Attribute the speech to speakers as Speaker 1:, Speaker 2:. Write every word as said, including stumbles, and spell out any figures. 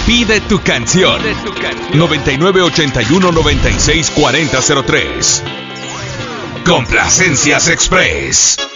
Speaker 1: Pide tu canción. Pide tu canción. noventa y nueve ochenta y uno noventa y seis cuarenta cero tres. Complacencias Express.